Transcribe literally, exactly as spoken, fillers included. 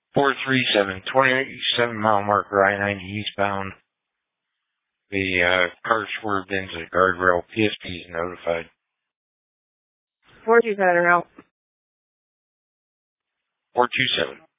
four three seven, twenty-seven mile marker, I ninety eastbound. The uh, car swerved into the guardrail. P S P is notified. four two seven route. four two seven.